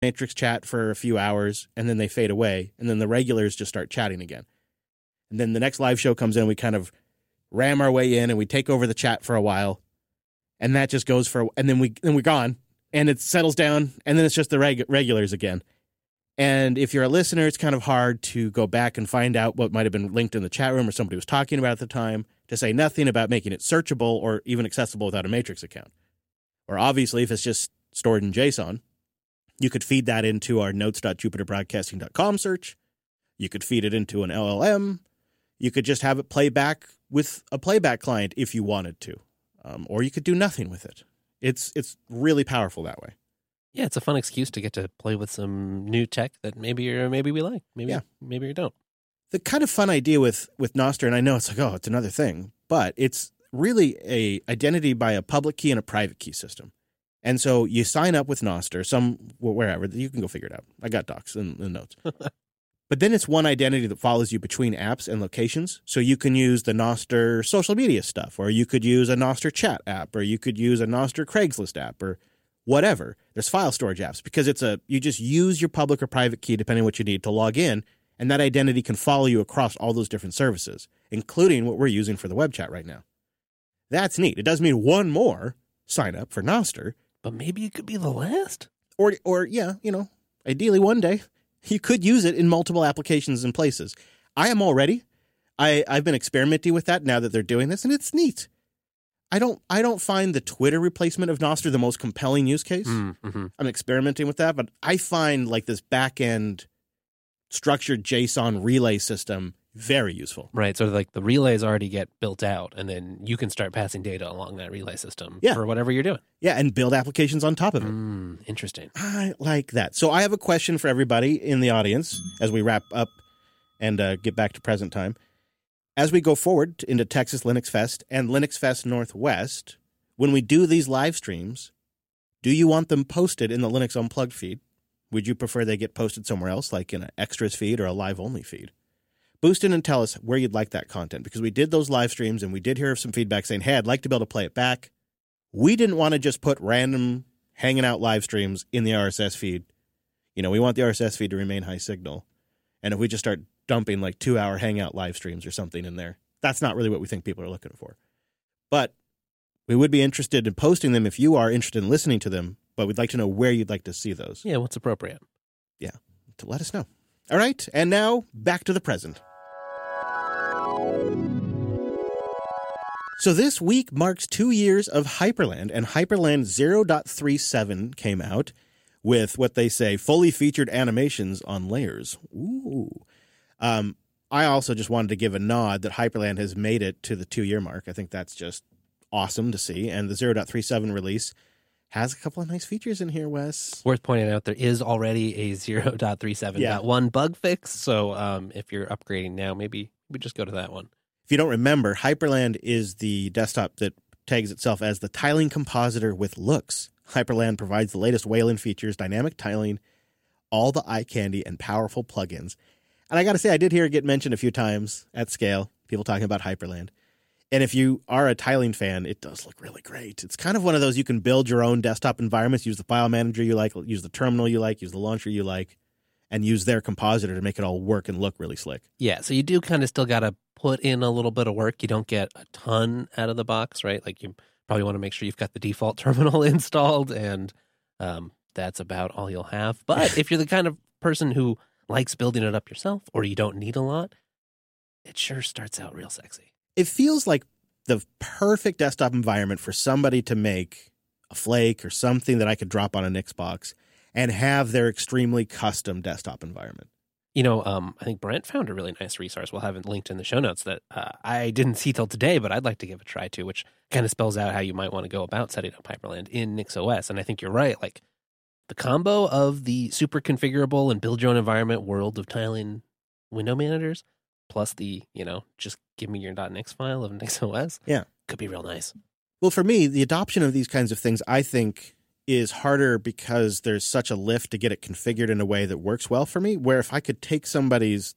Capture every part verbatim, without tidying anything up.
Matrix chat for a few hours, and then they fade away, and then the regulars just start chatting again. And then the next live show comes in, we kind of ram our way in, and we take over the chat for a while, and that just goes for, and then we then we're gone, and it settles down, and then it's just the reg- regulars again. And if you're a listener, it's kind of hard to go back and find out what might have been linked in the chat room or somebody was talking about at the time, to say nothing about making it searchable or even accessible without a Matrix account. Or obviously, if it's just stored in JSON, you could feed that into our notes dot jupiter broadcasting dot com search. You could feed it into an L L M. You could just have it play back with a playback client if you wanted to. Um, or you could do nothing with it. It's it's really powerful that way. Yeah, it's a fun excuse to get to play with some new tech that maybe you're, maybe we like. Maybe, yeah. maybe you don't. The kind of fun idea with, with Nostr, and I know it's like, oh, it's another thing, but it's really a identity by a public key and a private key system. And so you sign up with Nostr, some wherever, you can go figure it out. I got docs in the notes. But then it's one identity that follows you between apps and locations. So you can use the Nostr social media stuff, or you could use a Nostr chat app, or you could use a Nostr Craigslist app, or whatever. There's file storage apps because it's a, you just use your public or private key depending on what you need to log in. And that identity can follow you across all those different services, including what we're using for the web chat right now. That's neat. It does mean one more sign up for Nostr. But maybe it could be the last. Or, or yeah, you know, ideally one day you could use it in multiple applications and places. I am already. I, I've been experimenting with that now that they're doing this, and it's neat. I don't I don't find the Twitter replacement of Nostr the most compelling use case. Mm-hmm. I'm experimenting with that, but I find like this back-end structured JSON relay system very useful. Right, so like the relays already get built out, and then you can start passing data along that relay system yeah. for whatever you're doing. Yeah, and build applications on top of it. Mm, interesting. I like that. So I have a question for everybody in the audience as we wrap up and uh, get back to present time. As we go forward into Texas Linux Fest and Linux Fest Northwest, when we do these live streams, do you want them posted in the Linux Unplugged feed? Would you prefer they get posted somewhere else, like in an extras feed or a live-only feed? Boost in and tell us where you'd like that content, because we did those live streams and we did hear some feedback saying, hey, I'd like to be able to play it back. We didn't want to just put random hanging out live streams in the R S S feed. You know, we want the R S S feed to remain high signal. And if we just start dumping like two-hour hangout live streams or something in there, that's not really what we think people are looking for. But we would be interested in posting them if you are interested in listening to them, but we'd like to know where you'd like to see those. Yeah, what's appropriate. Yeah, to let us know. All right, and now back to the present. So this week marks two years of Hyperland, and Hyperland zero point three seven came out with what they say fully featured animations on layers. Ooh. Um, I also just wanted to give a nod that Hyperland has made it to the two-year mark. I think that's just awesome to see, and the zero point three seven release has a couple of nice features in here, Wes. Worth pointing out, there is already a zero point three seven point one yeah. bug fix, so um, if you're upgrading now, maybe we just go to that one. If you don't remember, Hyperland is the desktop that tags itself as the tiling compositor with looks. Hyperland provides the latest Wayland features, dynamic tiling, all the eye candy, and powerful plugins. And I got to say, I did hear it get mentioned a few times at scale, people talking about Hyperland. And if you are a tiling fan, it does look really great. It's kind of one of those you can build your own desktop environments, use the file manager you like, use the terminal you like, use the launcher you like, and use their compositor to make it all work and look really slick. Yeah, so you do kind of still got to put in a little bit of work. You don't get a ton out of the box, right? Like you probably want to make sure you've got the default terminal installed, and um, that's about all you'll have. But if you're the kind of person who likes building it up yourself, or you don't need a lot, it sure starts out real sexy. It feels like the perfect desktop environment for somebody to make a Flake or something that I could drop on an Xbox and have their extremely custom desktop environment. You know, um, I think Brent found a really nice resource. We'll have it linked in the show notes that uh, I didn't see till today, but I'd like to give a try to, which kind of spells out how you might want to go about setting up Hyperland in NixOS. And I think you're right. Like the combo of the super configurable and build your own environment world of tiling window managers, plus the, you know, just give me your .nix file of NixOS. Yeah. Could be real nice. Well, for me, the adoption of these kinds of things, I think, is harder because there's such a lift to get it configured in a way that works well for me, where if I could take somebody's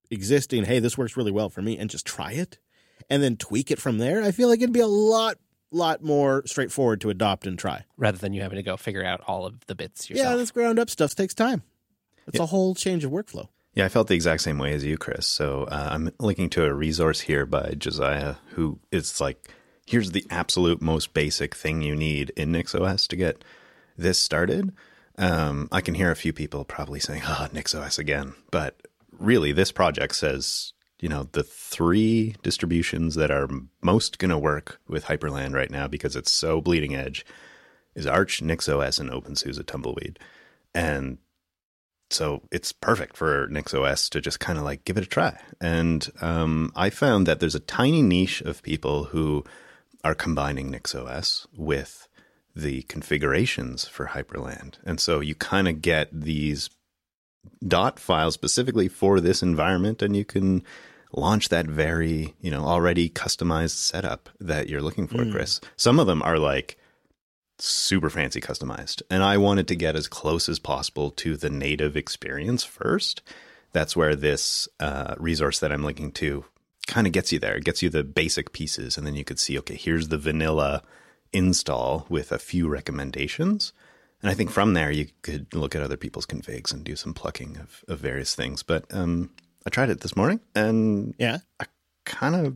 existing, hey, this works really well for me, and just try it, and then tweak it from there, I feel like it'd be a lot lot more straightforward to adopt and try. Rather than you having to go figure out all of the bits yourself. Yeah, this ground up stuff takes time. It's yeah. a whole change of workflow. Yeah, I felt the exact same way as you, Chris. So uh, I'm linking to a resource here by Josiah, who is like, here's the absolute most basic thing you need in NixOS to get this started. Um, I can hear a few people probably saying, oh, NixOS again. But really, this project says, you know, the three distributions that are most going to work with Hyperland right now because it's so bleeding edge is Arch, NixOS, and OpenSUSE Tumbleweed. And so it's perfect for NixOS to just kind of like give it a try. And um, I found that there's a tiny niche of people who are combining NixOS with the configurations for Hyperland. And so you kind of get these dot files specifically for this environment, and you can launch that very, you know, already customized setup that you're looking for, mm. Chris. Some of them are like super fancy customized, and I wanted to get as close as possible to the native experience first. That's where this uh, resource that I'm linking to kind of gets you there. It gets you the basic pieces, and then you could see, okay, here's the vanilla install with a few recommendations. And I think from there, you could look at other people's configs and do some plucking of, of various things. But um, I tried it this morning, and yeah, I kind of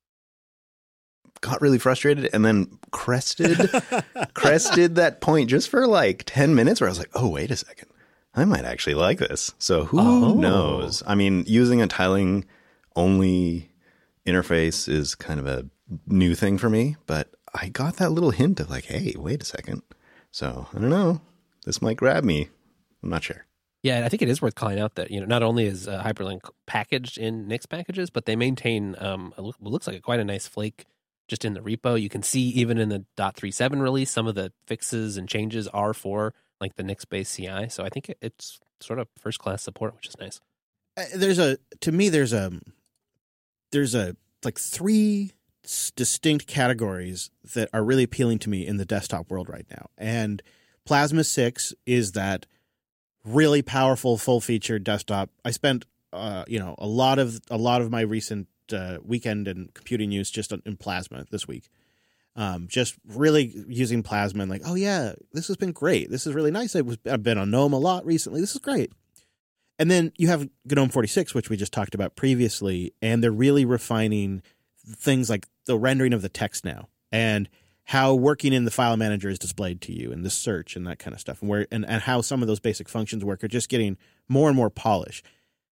got really frustrated and then crested, crested that point just for like ten minutes where I was like, oh, wait a second. I might actually like this. So who oh. knows? I mean, using a tiling only interface is kind of a new thing for me, but I got that little hint of like, hey, wait a second. So I don't know. This might grab me. I'm not sure. Yeah, I think it is worth calling out that, you know, not only is uh, Hyperland packaged in Nix packages, but they maintain um, a look, what looks like a, quite a nice flake just in the repo. You can see even in the point three seven release, some of the fixes and changes are for like the Nix-based C I. So I think it, it's sort of first-class support, which is nice. Uh, there's a, to me, there's a, there's a, like three distinct categories that are really appealing to me in the desktop world right now. And Plasma six is that really powerful, full-featured desktop. I spent, uh, you know, a lot of a lot of my recent uh, weekend and computing use just in Plasma this week. Um, just really using Plasma and like, oh yeah, this has been great. This is really nice. I was, I've been on GNOME a lot recently. This is great. And then you have GNOME forty-six, which we just talked about previously, and they're really refining things like the rendering of the text now and how working in the file manager is displayed to you and the search and that kind of stuff, and where and, and how some of those basic functions work are just getting more and more polished.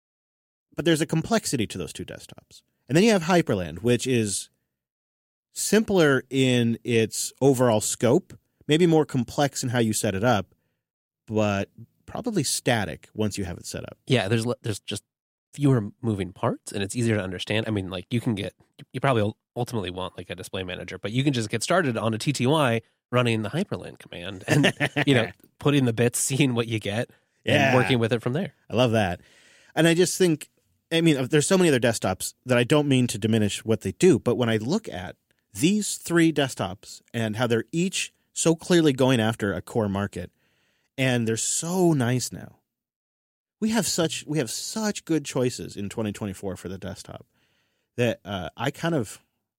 But there's a complexity to those two desktops. And then you have Hyperland, which is simpler in its overall scope, maybe more complex in how you set it up, but probably static once you have it set up. Yeah, there's there's just fewer moving parts, and it's easier to understand. I mean, like you can get, you probably ultimately want like a display manager, but you can just get started on a T T Y running the Hyperland command and, you know, putting the bits, seeing what you get, yeah. and working with it from there. I love that. And I just think, I mean, there's so many other desktops that I don't mean to diminish what they do, but when I look at these three desktops and how they're each so clearly going after a core market, and they're so nice now. We have such we have such good choices in twenty twenty-four for the desktop that uh, I kind of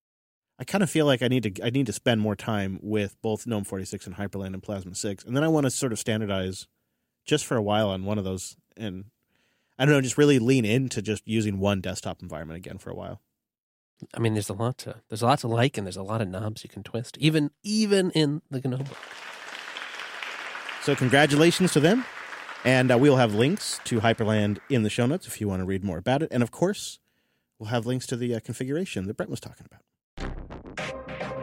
I kind of feel like I need to I need to spend more time with both GNOME forty-six and Hyperland and Plasma six, and then I want to sort of standardize just for a while on one of those, and I don't know, just really lean into just using one desktop environment again for a while. I mean, there's a lot to there's a lot to like, and there's a lot of knobs you can twist, even even in the GNOME book. So congratulations to them. And uh, we'll have links to Hyperland in the show notes if you want to read more about it. And, of course, we'll have links to the uh, configuration that Brent was talking about.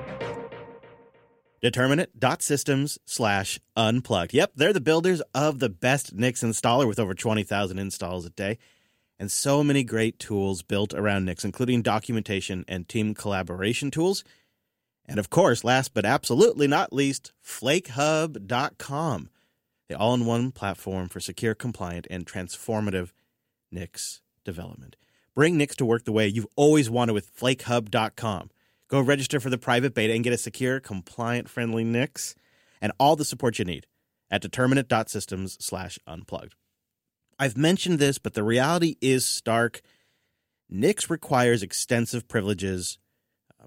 Determinate.systems slash unplugged. Yep, they're the builders of the best Nix installer with over twenty thousand installs a day. And so many great tools built around Nix, including documentation and team collaboration tools. And, of course, last but absolutely not least, flake hub dot com. The all-in-one platform for secure, compliant, and transformative Nix development. Bring Nix to work the way you've always wanted with flake hub dot com. Go register for the private beta and get a secure, compliant, friendly Nix and all the support you need at determinate.systems slash unplugged. I've mentioned this, but the reality is stark. Nix requires extensive privileges, uh,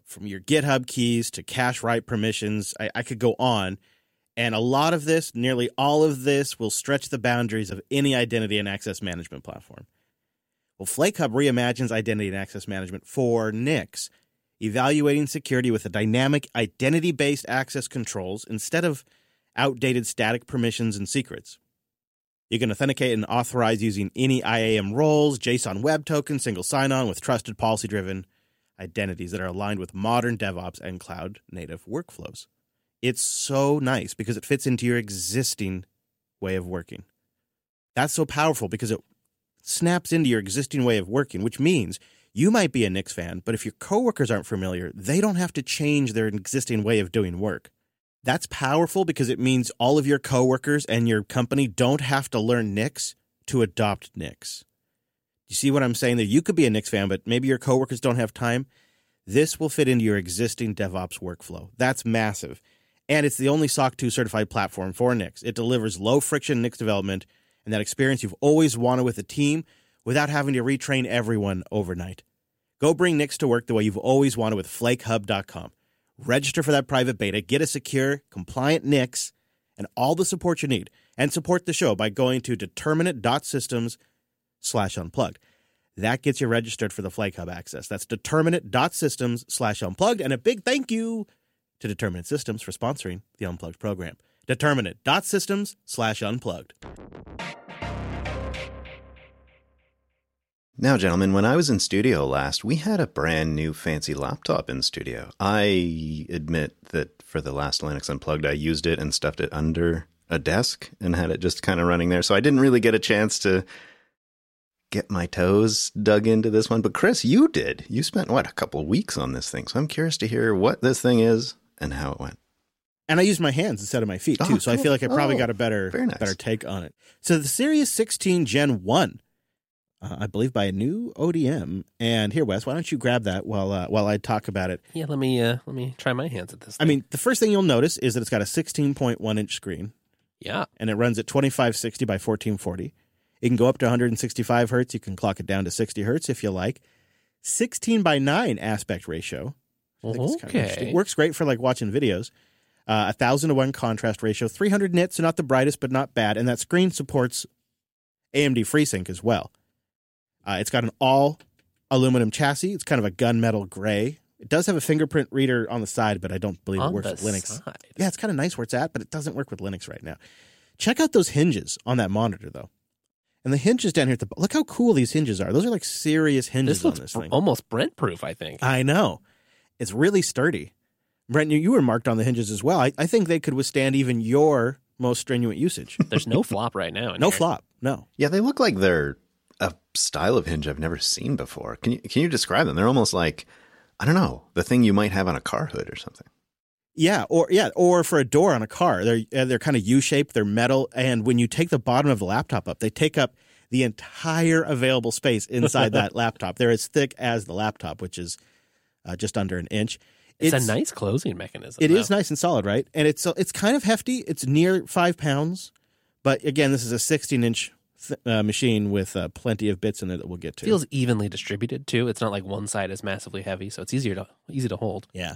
from your GitHub keys to cache write permissions. I, I could go on. And a lot of this, nearly all of this, will stretch the boundaries of any identity and access management platform. Well, FlakeHub reimagines identity and access management for Nix, evaluating security with a dynamic identity-based access controls instead of outdated static permissions and secrets. You can authenticate and authorize using any I A M roles, JSON Web Token, single sign-on with trusted policy-driven identities that are aligned with modern DevOps and cloud-native workflows. It's so nice because it fits into your existing way of working. That's so powerful because it snaps into your existing way of working, which means you might be a Nix fan, but if your coworkers aren't familiar, they don't have to change their existing way of doing work. That's powerful because it means all of your coworkers and your company don't have to learn Nix to adopt Nix. You see what I'm saying there? You could be a Nix fan, but maybe your coworkers don't have time. This will fit into your existing DevOps workflow. That's massive. And it's the only S O C two certified platform for Nix. It delivers low-friction Nix development and that experience you've always wanted with a team without having to retrain everyone overnight. Go bring Nix to work the way you've always wanted with flake hub dot com. Register for that private beta, get a secure, compliant Nix, and all the support you need. And support the show by going to determinate.systems slash unplugged. That gets you registered for the FlakeHub access. That's determinate.systems slash unplugged. And a big thank you to Determinate Systems for sponsoring the Unplugged program. Determinate.systems slash unplugged. Now, gentlemen, when I was in studio last, we had a brand new fancy laptop in studio. I admit that for the last Linux Unplugged, I used it and stuffed it under a desk and had it just kind of running there. So I didn't really get a chance to get my toes dug into this one. But Chris, you did. You spent, what, a couple of weeks on this thing. So I'm curious to hear what this thing is and how it went. And I used my hands instead of my feet, too. Oh, so I cool. feel like I probably Oh, got a better, very nice. better take on it. So the Series sixteen Gen one, uh, I believe by a new O D M. And here, Wes, why don't you grab that while uh, while I talk about it? Yeah, let me uh, let me try my hands at this I thing. mean, the first thing you'll notice is that it's got a sixteen point one inch screen. Yeah. And it runs at twenty-five sixty by fourteen forty. It can go up to one hundred sixty-five hertz. You can clock it down to sixty hertz if you like. sixteen by nine aspect ratio. I think it's kind of interesting. Okay. It works great for like watching videos. Uh, one thousand to one contrast ratio. three hundred nits, so not the brightest, but not bad. And that screen supports A M D FreeSync as well. Uh, it's got an all aluminum chassis. It's kind of a gunmetal gray. It does have a fingerprint reader on the side, but I don't believe On it works the with Linux. side. Yeah, it's kind of nice where it's at, but it doesn't work with Linux right now. Check out those hinges on that monitor, though. And the hinges down here at the look how cool these hinges are. Those are like serious hinges This looks on this thing. almost Brent-proof, I think. I know. It's really sturdy. Brent, you, you were marked on the hinges as well. I, I think they could withstand even your most strenuous usage. There's no flop right now. in No here. flop. No. Yeah, they look like they're a style of hinge I've never seen before. Can you can you describe them? They're almost like, I don't know, the thing you might have on a car hood or something. Yeah, or yeah, or for a door on a car. They're uh, they're kind of U-shaped. They're metal, and when you take the bottom of the laptop up, they take up the entire available space inside that laptop. They're as thick as the laptop, which is uh, just under an inch. It's, it's a nice closing mechanism. It though. is nice and solid, right? And it's it's kind of hefty. It's near five pounds, but again, this is a sixteen inch th- uh, machine with uh, plenty of bits in it that we'll get to. Feels evenly distributed too. It's not like one side is massively heavy, so it's easier to easy to hold. Yeah,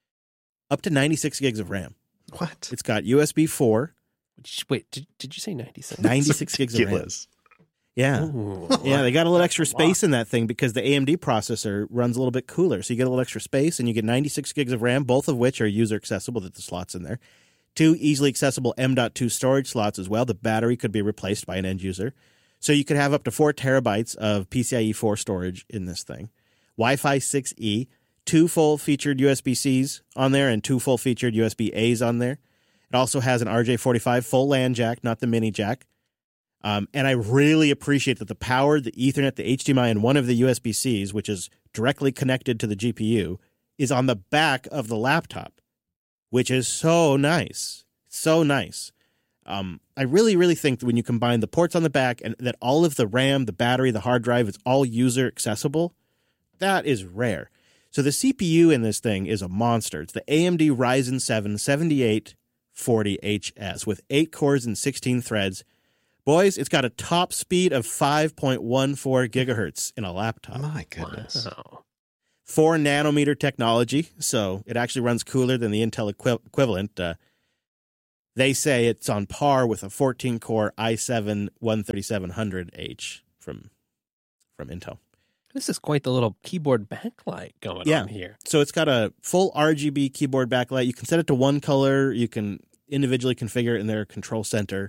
up to ninety-six gigs of RAM. What? It's got U S B four. Wait, did, did you say ninety-six? ninety-six gigs of RAM. Ridiculous. Yeah. Ooh. Yeah, they got a little extra space in that thing because the A M D processor runs a little bit cooler. So you get a little extra space and you get ninety-six gigs of RAM, both of which are user accessible with the slots in there. Two easily accessible M dot two storage slots as well. The battery could be replaced by an end user. So you could have up to four terabytes of PCIe four storage in this thing. Wi-Fi six E, two full featured U S B Cs on there and two full featured U S B A's on there. It also has an R J forty-five full LAN jack, not the mini jack. Um, and I really appreciate that the power, the Ethernet, the H D M I, and one of the U S B Cs, which is directly connected to the G P U, is on the back of the laptop, which is so nice. So nice. Um, I really, really think that when you combine the ports on the back and that all of the RAM, the battery, the hard drive is all user accessible, that is rare. So the C P U in this thing is a monster. It's the A M D Ryzen seven seventy-eight forty H S with eight cores and sixteen threads. Boys, it's got a top speed of five point one four gigahertz in a laptop. My goodness. Wow. four nanometer technology, so it actually runs cooler than the Intel equi- equivalent. Uh, they say it's on par with a fourteen core i seven thirty-seven hundred H from from Intel. This is quite the little keyboard backlight going Yeah. on here. So it's got a full R G B keyboard backlight. You can set it to one color. You can individually configure it in their control center.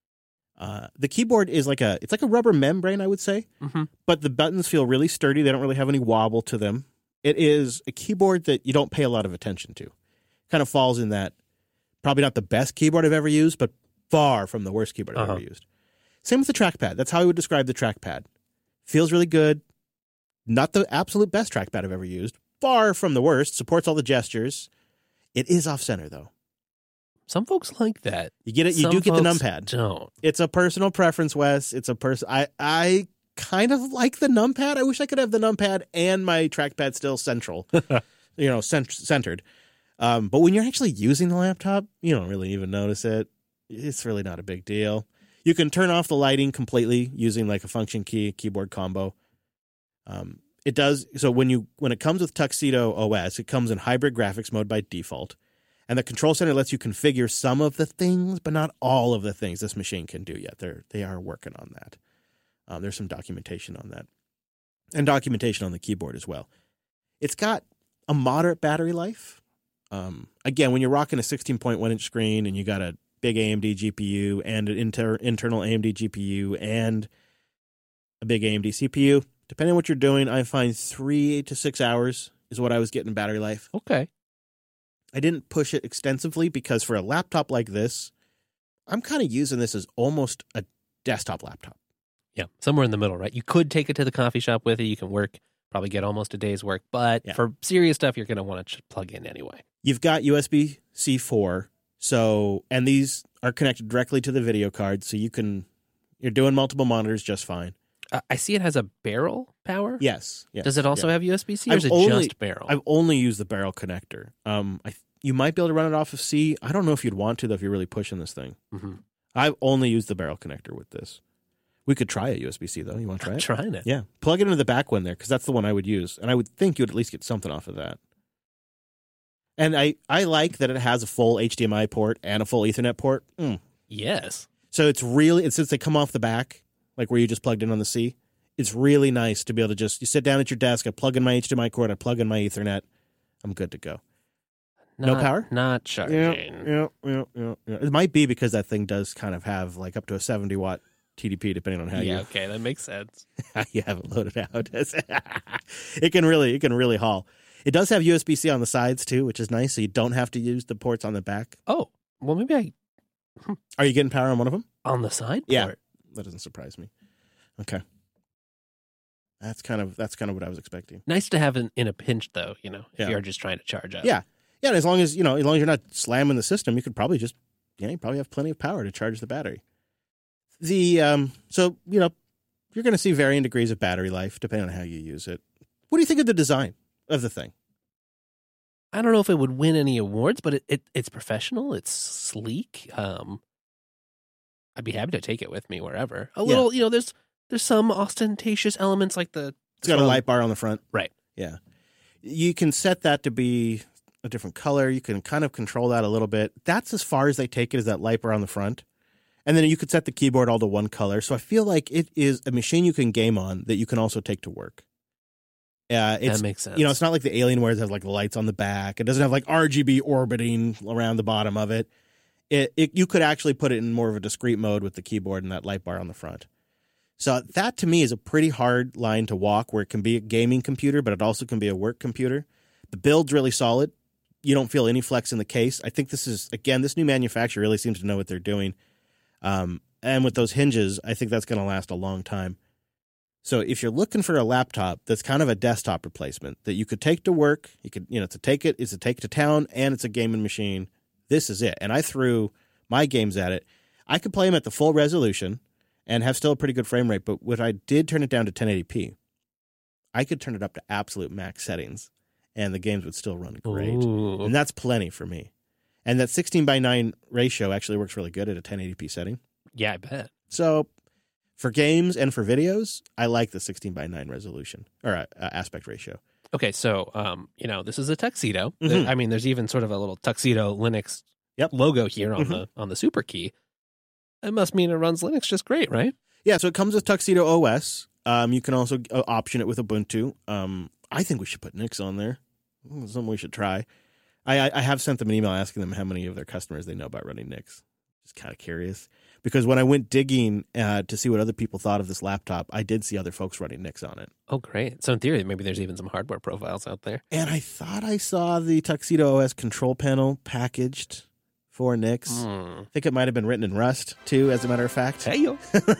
Uh, the keyboard is like a it's like a rubber membrane, I would say, Mm-hmm. but the buttons feel really sturdy. They don't really have any wobble to them. It is a keyboard that you don't pay a lot of attention to. Kind of falls in that probably not the best keyboard I've ever used, but far from the worst keyboard I've Uh-huh. ever used. Same with the trackpad. That's how I would describe the trackpad. Feels really good. Not the absolute best trackpad I've ever used. Far from the worst. Supports all the gestures. It is off-center, though. Some folks like that. You get it. You Some do get the folks numpad. Don't. It's a personal preference, Wes. It's a person. I I kind of like the numpad. I wish I could have the numpad and my trackpad still central, you know, cent- centered. Um, but when you're actually using the laptop, you don't really even notice it. It's really not a big deal. You can turn off the lighting completely using like a function key keyboard combo. Um, it does so when you when it comes with Tuxedo O S, it comes in hybrid graphics mode by default. And the control center lets you configure some of the things, but not all of the things this machine can do yet. They're, they are working on that. Um, there's some documentation on that. And documentation on the keyboard as well. It's got a moderate battery life. Um, again, when you're rocking a sixteen point one inch screen and you got a big A M D G P U and an inter- internal A M D G P U and a big A M D C P U, depending on what you're doing, I find three to six hours is what I was getting battery life. Okay. I didn't push it extensively because for a laptop like this, I'm kind of using this as almost a desktop laptop. Yeah, somewhere in the middle, right? You could take it to the coffee shop with you. You can work, probably get almost a day's work. But Yeah. for serious stuff, you're going to want to plug in anyway. You've got U S B C four, so and these are connected directly to the video card, so you can you're doing multiple monitors just fine. Uh, I see it has a barrel power. Yes. yes Does it also yeah. have U S B C, or I've is it only- just barrel? I've only used the barrel connector. Um, I you might be able to run it off of C. I don't know if you'd want to though if you're really pushing this thing. Mhm. I've only used the barrel connector with this. We could try a U S B C though. You want to try I'm it? trying it. Yeah, plug it into the back one there because that's the one I would use, and I would think you would at least get something off of that. And I, I like that it has a full H D M I port and a full Ethernet port. Mm. Yes. So it's really, and since they come off the back, like where you just plugged in on the C, it's really nice to be able to just you sit down at your desk, I plug in my H D M I cord, I plug in my Ethernet, I'm good to go. Not, No power? Not charging. Yeah, yeah, yeah, yeah. It might be because that thing does kind of have like up to a seventy watt T D P, depending on how Yeah, you okay, that makes sense. how you have it loaded out. it can really, it can really haul. It does have U S B C on the sides too, which is nice. So you don't have to use the ports on the back. Oh, well, maybe I Are you getting power on one of them? on the side Yeah. port. That doesn't surprise me. Okay, that's kind of that's kind of what I was expecting. Nice to have in, in a pinch, though. You know, if Yeah. you're just trying to charge up. Yeah, yeah. And as long as you know, as long as you're not slamming the system, you could probably just yeah, you probably have plenty of power to charge the battery. The um, so you know, you're going to see varying degrees of battery life depending on how you use it. What do you think of the design of the thing? I don't know if it would win any awards, but it, it it's professional. It's sleek. Um, I'd be happy to take it with me wherever. A little, you know, there's there's some ostentatious elements like the. It's got a light bar on the front. Right. Yeah. You can set that to be a different color. You can kind of control that a little bit. That's as far as they take it, is that light bar on the front. And then you could set the keyboard all to one color. So I feel like it is a machine you can game on that you can also take to work. Uh, it's, That makes sense. You know, it's not like the Alienware that has like lights on the back. It doesn't have like R G B orbiting around the bottom of it. It, it. You could actually put it in more of a discrete mode with the keyboard and that light bar on the front. So that to me is a pretty hard line to walk, where it can be a gaming computer, but it also can be a work computer. The build's really solid. You don't feel any flex in the case. I think this is, again, this new manufacturer really seems to know what they're doing. Um, and with those hinges, I think that's going to last a long time. So if you're looking for a laptop that's kind of a desktop replacement that you could take to work, you could, you know, to take it, it's a take to town, and it's a gaming machine. This is it. And I threw my games at it. I could play them at the full resolution and have still a pretty good frame rate. But when I did turn it down to ten eighty p, I could turn it up to absolute max settings, and the games would still run great. Ooh. And that's plenty for me. And that sixteen by nine ratio actually works really good at a ten eighty p setting. Yeah, I bet. So for games and for videos, I like the sixteen by nine resolution or uh, aspect ratio. Okay, so um, you know, this is a tuxedo. Mhm. There- I mean, there's even sort of a little tuxedo Linux Yep. logo here on Mhm. the on the super key. That must mean it runs Linux just great, right? Yeah, so it comes with Tuxedo O S. Um, you can also uh, option it with Ubuntu. Um, I think we should put Nix on there. It's something we should try. I, I, I have sent them an email asking them how many of their customers they know about running Nix. Just kind of curious. Because when I went digging uh, to see what other people thought of this laptop, I did see other folks running Nix on it. Oh, great. So in theory, maybe there's even some hardware profiles out there. And I thought I saw the Tuxedo O S control panel packaged for Nix. Hmm. I think it might have been written in Rust, too, as a matter of fact. Hey, yo.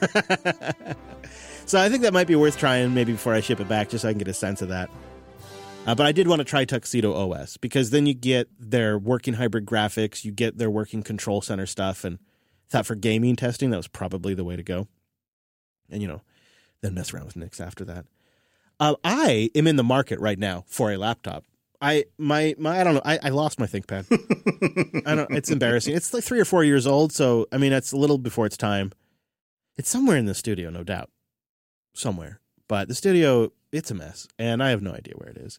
So I think that might be worth trying maybe before I ship it back, just so I can get a sense of that. Uh, but I did want to try Tuxedo O S, because then you get their working hybrid graphics, you get their working control center stuff, and thought for gaming testing, that was probably the way to go. And, you know, then mess around with Nix after that. Uh, I am in the market right now for a laptop. I my my I don't know. I, I lost my ThinkPad. I don't. It's embarrassing. It's like three or four years old, so I mean, it's a little before its time. It's somewhere in the studio, no doubt, somewhere. But the studio, it's a mess, and I have no idea where it is.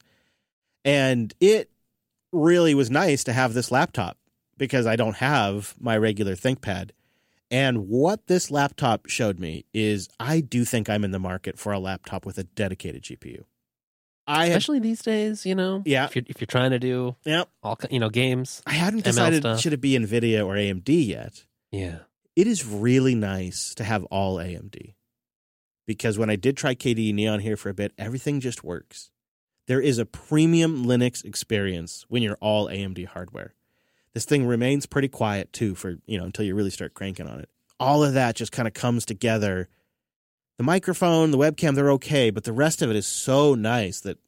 And it really was nice to have this laptop because I don't have my regular ThinkPad. And what this laptop showed me is I do think I'm in the market for a laptop with a dedicated G P U. I had, Especially these days, you know. Yeah. If you're if you're trying to do Yep. all ki- you know games. I hadn't M L decided stuff. should it be NVIDIA or A M D yet. Yeah. It is really nice to have all A M D because when I did try K D E Neon here for a bit, everything just works. There is a premium Linux experience when you're all A M D hardware. This thing remains pretty quiet too for, you know, until you really start cranking on it. All of that just kind of comes together. The microphone, the webcam, they're okay, but the rest of it is so nice that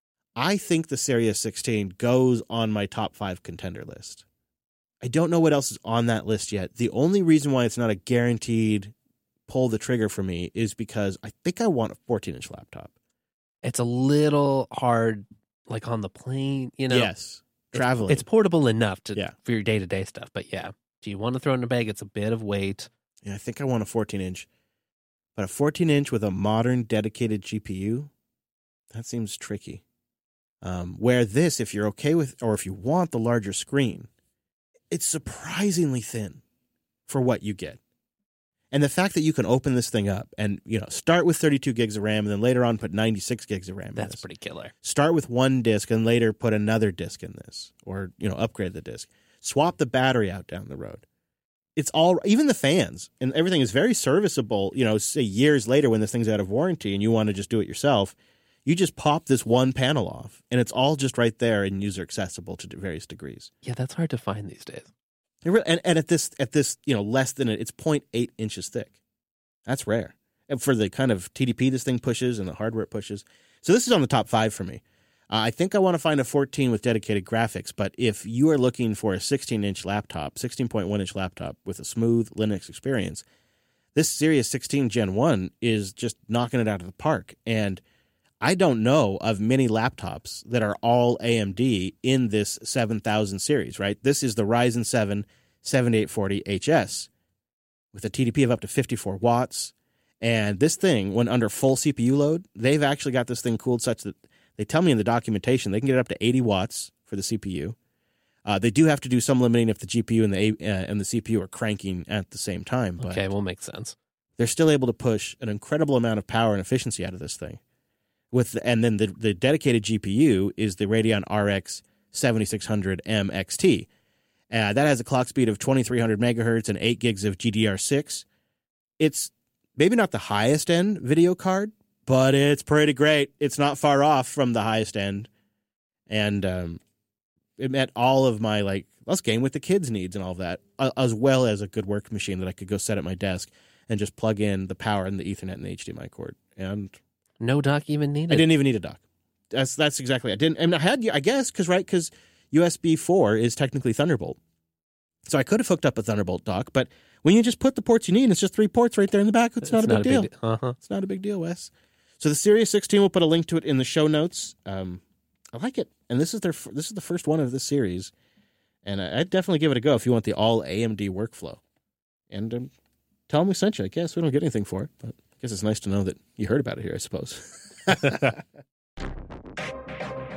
I think the Series sixteen goes on my top five contender list. I don't know what else is on that list yet. The only reason why it's not a guaranteed pull the trigger for me is because I think I want a fourteen-inch laptop. It's a little hard, like on the plane, you know. Yes, It's- traveling. It's portable enough to Yeah. for your day to day stuff, but yeah, do you want to throw it in a bag? It's a bit of weight. Yeah, I think I want a fourteen-inch. But a fourteen-inch with a modern dedicated G P U, that seems tricky. Um, where this, if you're okay with, or if you want the larger screen, it's surprisingly thin for what you get. And the fact that you can open this thing up and, you know, start with thirty-two gigs of RAM and then later on put ninety-six gigs of RAM in That's this. pretty killer. Start with one disk and later put another disk in this, or, you know, upgrade the disk. Swap the battery out down the road. It's all, even the fans and everything is very serviceable. You know, say years later when this thing's out of warranty and you want to just do it yourself, you just pop this one panel off and it's all just right there and user accessible to various degrees. Yeah, that's hard to find these days. It really, and, and at this, at this, you know, less than it, it's zero point eight inches thick. That's rare. And for the kind of T D P this thing pushes and the hardware it pushes. So this is on the top five for me. Uh, I think I want to find a fourteen with dedicated graphics, but if you are looking for a sixteen-inch laptop, sixteen point one inch laptop with a smooth Linux experience, this Series sixteen Gen one is just knocking it out of the park. And I don't know of many laptops that are all A M D in this seven thousand series, right? This is the Ryzen seven seventy-eight forty H S with a T D P of up to fifty-four watts. And this thing, when under full C P U load, they've actually got this thing cooled such that they tell me in the documentation they can get up to eighty watts for the C P U. Uh, they do have to do some limiting if the G P U and the uh, and the C P U are cranking at the same time. But Okay, will make sense. they're still able to push an incredible amount of power and efficiency out of this thing. With the, and then the, the dedicated G P U is the Radeon R X seventy-six hundred M X T. Uh, that has a clock speed of twenty-three hundred megahertz and eight gigs of G D D R six. It's maybe not the highest end video card, but it's pretty great. It's not far off from the highest end. And um, it met all of my, like, let's game with the kids' needs and all of that, as well as a good work machine that I could go set at my desk and just plug in the power and the Ethernet and the H D M I cord. And No dock even needed. I didn't even need a dock. That's that's exactly. I didn't. I mean, I had, I guess, because right, because U S B four is technically Thunderbolt, so I could have hooked up a Thunderbolt dock. But when you just put the ports you need, it's just three ports right there in the back. It's, not a big deal. de- uh-huh. It's not a big deal, Wes. So the Series sixteen, we'll put a link to it in the show notes. Um, I like it, and this is their this is the first one of this series, and I, I'd definitely give it a go if you want the all A M D workflow. And um, tell them we sent you. I guess we don't get anything for it, but I guess it's nice to know that you heard about it here, I suppose.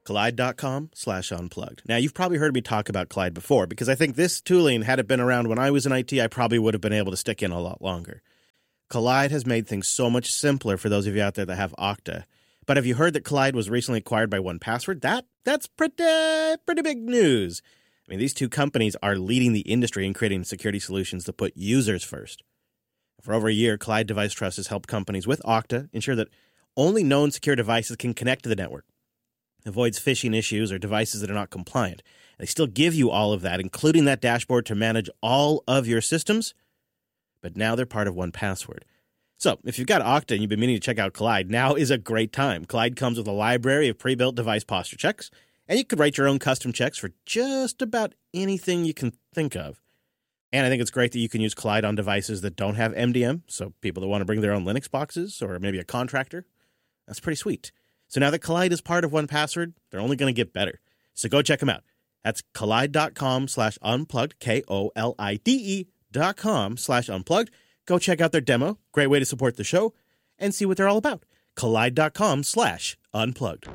Collide.com slash unplugged. Now, you've probably heard me talk about Collide before, because I think this tooling, had it been around when I was in I T, I probably would have been able to stick in a lot longer. Collide has made things so much simpler for those of you out there that have Okta. But have you heard that Collide was recently acquired by one password? That That's pretty, pretty big news. I mean, these two companies are leading the industry in creating security solutions that put users first. For over a year, Collide Device Trust has helped companies with Okta ensure that only known secure devices can connect to the network. Avoids phishing issues or devices that are not compliant. They still give you all of that, including that dashboard to manage all of your systems. But now they're part of one password. So if you've got Okta and you've been meaning to check out Collide, now is a great time. Collide comes with a library of pre-built device posture checks, and you could write your own custom checks for just about anything you can think of. And I think it's great that you can use Collide on devices that don't have M D M, so people that want to bring their own Linux boxes or maybe a contractor. That's pretty sweet. So now that Collide is part of one password, they're only going to get better. So go check them out. That's collide.com slash unplugged, K O L I D E dot com slash unplugged. Go check out their demo. Great way to support the show and see what they're all about. Collide.com slash unplugged.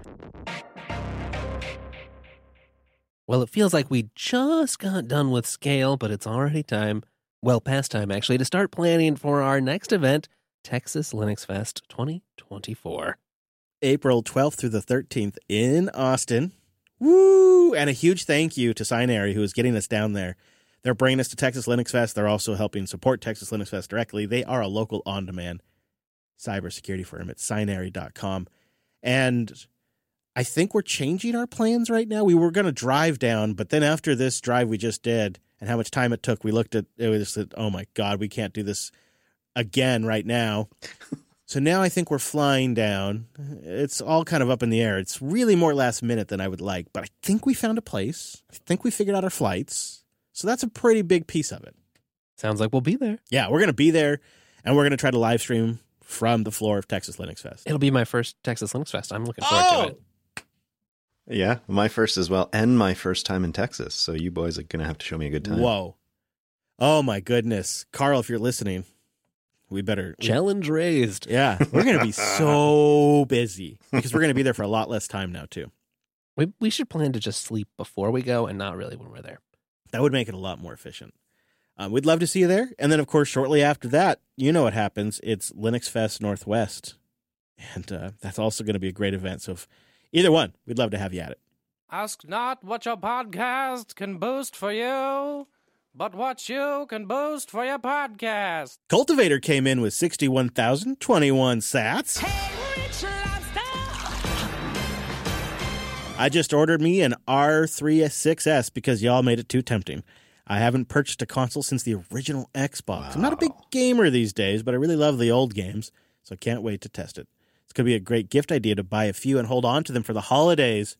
Well, it feels like we just got done with Scale, but it's already time, well past time actually, to start planning for our next event, Texas Linux Fest twenty twenty-four. April twelfth through the thirteenth in Austin. Woo! And a huge thank you to Sinary, who is getting us down there. They're bringing us to Texas Linux Fest. They're also helping support Texas Linux Fest directly. They are a local on-demand cybersecurity firm at Sinary dot com. And I think we're changing our plans right now. We were going to drive down, but then after this drive we just did and how much time it took, we looked at it, we just said, oh my God, we can't do this again right now. So now I think we're flying down. It's all kind of up in the air. It's really more last minute than I would like, but I think we found a place. I think we figured out our flights. So that's a pretty big piece of it. Sounds like we'll be there. Yeah, we're going to be there, and we're going to try to live stream from the floor of Texas Linux Fest. It'll be my first Texas Linux Fest. I'm looking forward oh! to it. Yeah, my first as well, and my first time in Texas. So you boys are going to have to show me a good time. Whoa. Oh, my goodness. Carl, if you're listening, we better... Challenge raised. Yeah, we're going to be so busy because we're going to be there for a lot less time now, too. We we should plan to just sleep before we go and not really when we're there. That would make it a lot more efficient. Um, we'd love to see you there. And then, of course, shortly after that, you know what happens. It's Linux Fest Northwest. And uh, that's also going to be a great event. So if either one, we'd love to have you at it. Ask not what your podcast can boost for you, but what you can boost for your podcast. Cultivator came in with sixty-one thousand twenty-one sats. Hey, Rich Lobster! I just ordered me an R three six S because y'all made it too tempting. I haven't purchased a console since the original Xbox. Wow. I'm not a big gamer these days, but I really love the old games, so I can't wait to test it. It's going to be a great gift idea to buy a few and hold on to them for the holidays.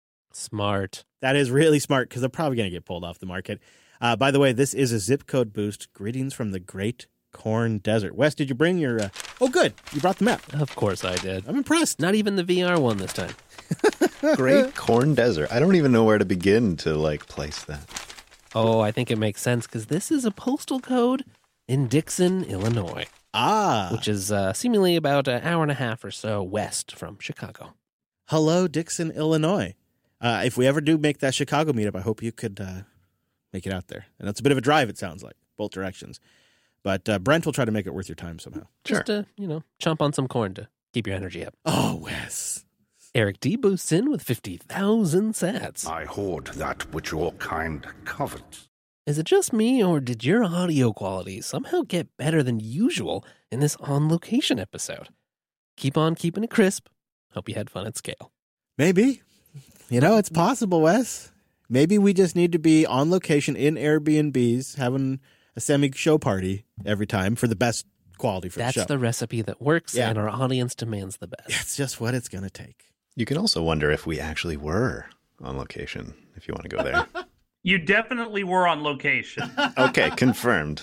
Smart. That is really smart because they're probably going to get pulled off the market. Uh, by the way, this is a zip code boost. Greetings from the Great Corn Desert. Wes, did you bring your... Uh... Oh, good. You brought the map. Of course I did. I'm impressed. Not even the V R one this time. Great Corn Desert. I don't even know where to begin to, like, place that. Oh, I think it makes sense because this is a postal code in Dixon, Illinois. Ah. Which is uh, seemingly about an hour and a half or so west from Chicago. Hello, Dixon, Illinois. Uh, if we ever do make that Chicago meetup, I hope you could uh, make it out there. And it's a bit of a drive, it sounds like, both directions. But uh, Brent will try to make it worth your time somehow. Just to, you know, chomp on some corn to keep your energy up. Oh, Wes. Eric D boosts in with fifty thousand sats. I hoard that which your kind covets. Is it just me, or did your audio quality somehow get better than usual in this On Location episode? Keep on keeping it crisp. Hope you had fun at Scale. Maybe. You know, it's possible, Wes. Maybe we just need to be on location in Airbnbs, having a semi-show party every time for the best quality for That's the show. That's the recipe that works, Yeah. and our audience demands the best. It's just what it's going to take. You can also wonder if we actually were on location, if you want to go there. You definitely were on location. Okay, confirmed.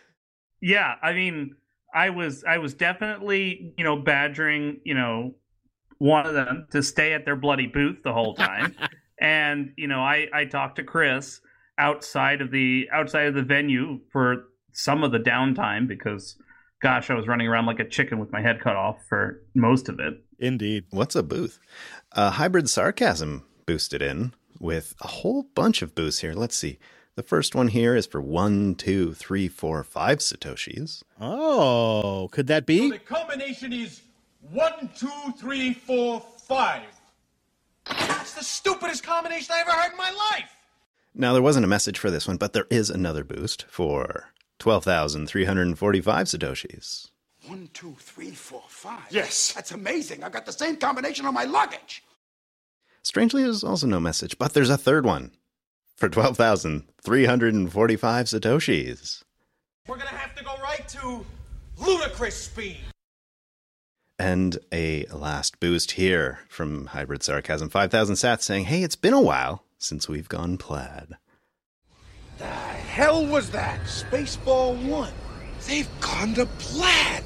Yeah, I mean, I was I was definitely, you know, badgering, you know, one of them to stay at their bloody booth the whole time. And, you know, I, I talked to Chris outside of the outside of the venue for some of the downtime because, gosh, I was running around like a chicken with my head cut off for most of it. Indeed. What's a booth? Uh, Hybrid Sarcasm boosted in with a whole bunch of boosts here. Let's see. The first one here is for one, two, three, four, five Satoshis. Oh, could that be? So the combination is one, two, three, four, five. That's the stupidest combination I ever heard in my life. Now, there wasn't a message for this one, but there is another boost for twelve thousand three hundred forty-five Satoshis. One, two, three, four, five. Yes. That's amazing. I've got the same combination on my luggage. Strangely, there's also no message, but there's a third one for twelve thousand three hundred forty-five Satoshis. We're going to have to go right to ludicrous speed. And a last boost here from Hybrid Sarcasm, five thousand sats, saying, hey, it's been a while since we've gone plaid. The hell was that? Spaceball one. They've gone to plaid.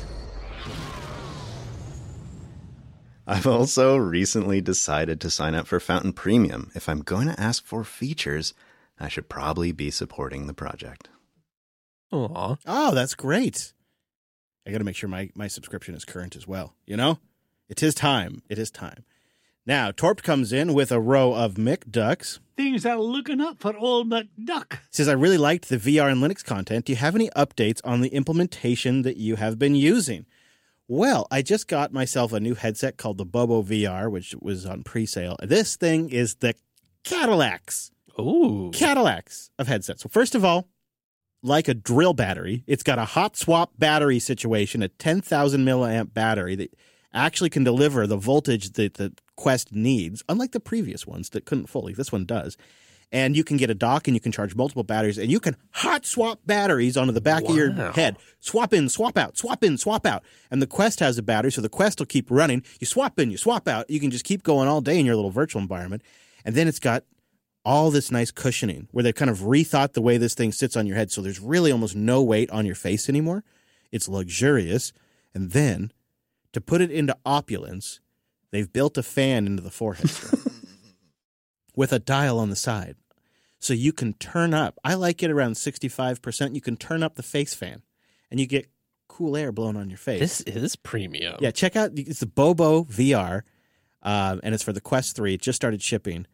I've also recently decided to sign up for Fountain Premium. If I'm going to ask for features, I should probably be supporting the project. Aw. Oh, that's great. I got to make sure my, my subscription is current as well. You know, it is time. It is time. Now, Torp comes in with a row of McDucks. Things are looking up for old McDuck. Says, I really liked the V R and Linux content. Do you have any updates on the implementation that you have been using? Well, I just got myself a new headset called the Bobo V R, which was on pre-sale. This thing is the Cadillacs. Ooh. Cadillacs of headsets. So first of all, like a drill battery, it's got a hot swap battery situation, a ten thousand milliamp battery that actually can deliver the voltage that the Quest needs, unlike the previous ones that couldn't fully. This one does. And you can get a dock and you can charge multiple batteries and you can hot swap batteries onto the back Wow. of your head. Swap in, swap out, swap in, swap out. And the Quest has a battery, so the Quest will keep running. You swap in, you swap out. You can just keep going all day in your little virtual environment. And then it's got all this nice cushioning where they've kind of rethought the way this thing sits on your head. So there's really almost no weight on your face anymore. It's luxurious. And then to put it into opulence, they've built a fan into the forehead strap with a dial on the side. So you can turn up. I like it around sixty-five percent. You can turn up the face fan and you get cool air blown on your face. This is premium. Yeah, check out. It's the Bobo V R, um, and it's for the Quest three. It just started shipping.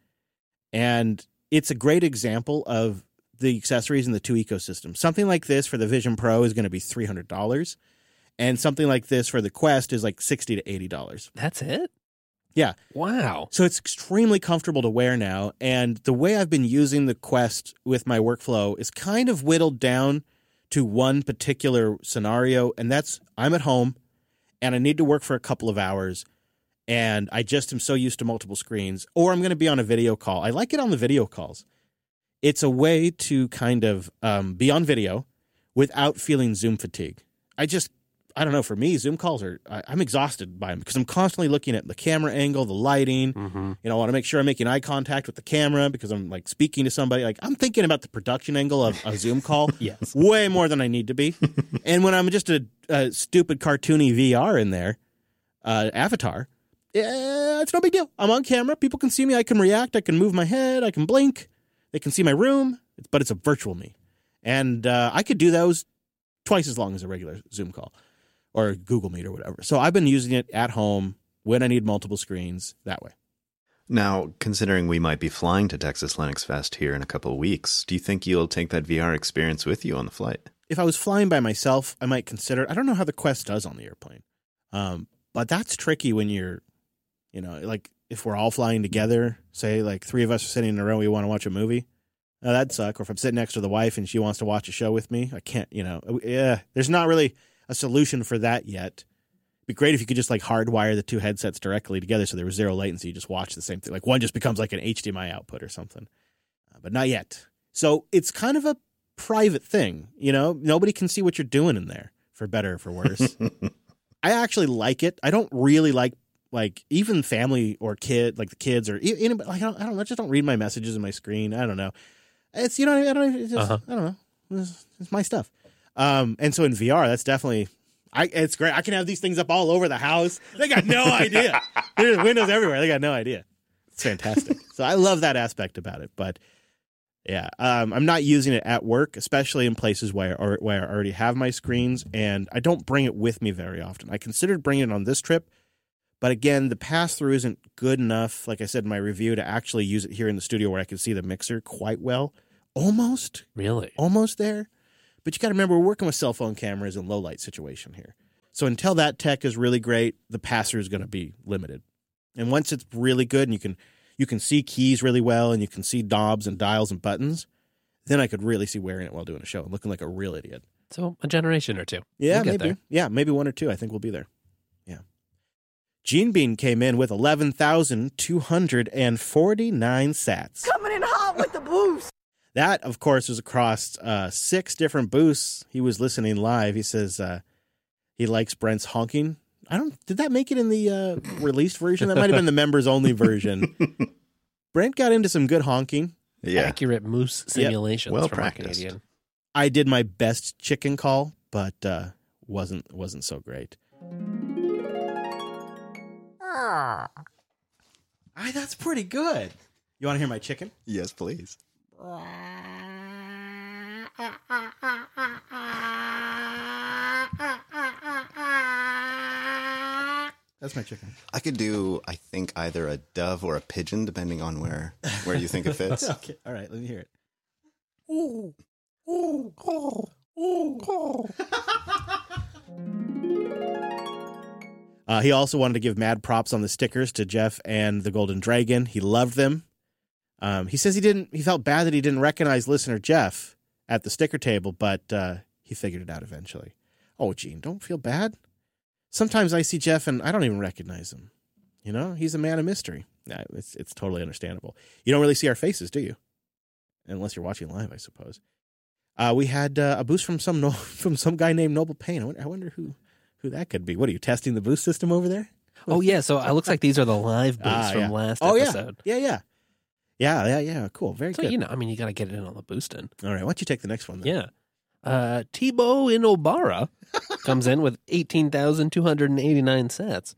And it's a great example of the accessories in the two ecosystems. Something like this for the Vision Pro is going to be three hundred dollars. And something like this for the Quest is like sixty to eighty dollars. That's it? Yeah. Wow. So it's extremely comfortable to wear now. And the way I've been using the Quest with my workflow is kind of whittled down to one particular scenario. And that's I'm at home and I need to work for a couple of hours. And I just am so used to multiple screens. Or I'm going to be on a video call. I like it on the video calls. It's a way to kind of um, be on video without feeling Zoom fatigue. I just I don't know. For me, Zoom calls are, I, I'm exhausted by them because I'm constantly looking at the camera angle, the lighting. Mm-hmm. You know, I want to make sure I'm making eye contact with the camera because I'm like speaking to somebody. Like I'm thinking about the production angle of a Zoom call Yes. way more than I need to be. And when I'm just a, a stupid cartoony V R in there, uh, avatar, yeah, it's no big deal. I'm on camera. People can see me. I can react. I can move my head. I can blink. They can see my room, but it's a virtual me. And uh, I could do those twice as long as a regular Zoom call or Google Meet or whatever. So I've been using it at home when I need multiple screens that way. Now, considering we might be flying to Texas Linux Fest here in a couple of weeks, do you think you'll take that V R experience with you on the flight? If I was flying by myself, I might consider I don't know how the Quest does on the airplane. Um, but that's tricky when you're, you know, like if we're all flying together, say like three of us are sitting in a row, we want to watch a movie. Now, that'd suck. Or if I'm sitting next to the wife and she wants to watch a show with me, I can't, you know, yeah, there's not really a solution for that yet. It'd be great if you could just like hardwire the two headsets directly together so there was zero latency. You just watch the same thing. Like one just becomes like an H D M I output or something, uh, but not yet. So it's kind of a private thing, you know, nobody can see what you're doing in there for better or for worse. I actually like it. I don't really like, like even family or kid, like the kids or even, like, I don't, I don't know, just don't read my messages on my screen. I don't know. It's, you know, I don't, it's just, Uh-huh. I don't know. It's, it's my stuff. Um, and so in V R, that's definitely, I, it's great. I can have these things up all over the house. They got no idea. There's windows everywhere. They got no idea. It's fantastic. So I love that aspect about it. But yeah, um, I'm not using it at work, especially in places where, or, where I already have my screens, and I don't bring it with me very often. I considered bringing it on this trip, But again, the pass-through isn't good enough, like I said in my review, to actually use it here in the studio where I can see the mixer quite well. Almost. Really? Almost there. But you got to remember, we're working with cell phone cameras in low-light situation here. So until that tech is really great, the pass-through is going to be limited. And once it's really good and you can you can see keys really well and you can see knobs and dials and buttons, then I could really see wearing it while doing a show and looking like a real idiot. So a generation or two. Yeah, We'll get maybe. there. Yeah, maybe one or two. I think we'll be there. Yeah. Gene Bean came in with eleven thousand two hundred forty-nine sats. Coming in hot with the boost. That, of course, was across uh, six different booths. He was listening live. He says uh, he likes Brent's honking. I don't. Did that make it in the uh, released version? That might have been the members only version. Brent got into some good honking. Yeah. Accurate moose simulations Well from our practiced. Canadian. I did my best chicken call, but uh, wasn't wasn't so great. Ah, that's pretty good. You want to hear my chicken? Yes, please. That's my chicken. I could do, I think, either a dove or a pigeon, depending on where where you think it fits. Okay, all right, let me hear it. Uh, he also wanted to give mad props on the stickers to Jeff and the Golden Dragon. He loved them. Um, he says he didn't. He felt bad that he didn't recognize listener Jeff at the sticker table, but uh, he figured it out eventually. Oh, Gene, don't feel bad. Sometimes I see Jeff and I don't even recognize him. You know, he's a man of mystery. Yeah, it's it's totally understandable. You don't really see our faces, do you? Unless you're watching live, I suppose. Uh, we had uh, a boost from some no- from some guy named Noble Payne. I wonder, I wonder who who that could be. What are you testing the boost system over there? Oh, yeah. So it looks like these are the live boosts Ah, from yeah. last Oh, episode. yeah, yeah, yeah, yeah, yeah, yeah. Cool, very So, good. you know, I mean, you got to get it in on the boosting. All right, why don't you take the next one then? Yeah. Uh, Tebow in Obara comes in with eighteen thousand two hundred eighty-nine sets.